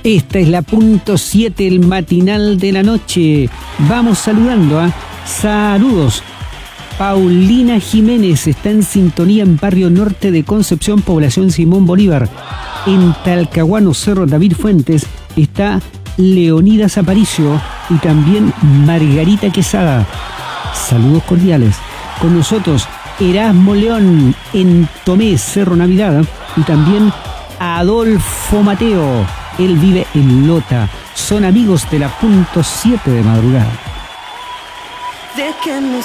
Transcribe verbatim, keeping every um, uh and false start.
Esta es la punto siete, el matinal de la noche. Vamos saludando a saludos. Paulina Jiménez está en sintonía en Barrio Norte de Concepción, población Simón Bolívar. En Talcahuano, Cerro David Fuentes, está Leonidas Aparicio y también Margarita Quesada. Saludos cordiales. Con nosotros, Erasmo León en Tomé, Cerro Navidad, y también Adolfo Mateo. Él vive en Lota. Son amigos de la punto siete de madrugada. Déjenme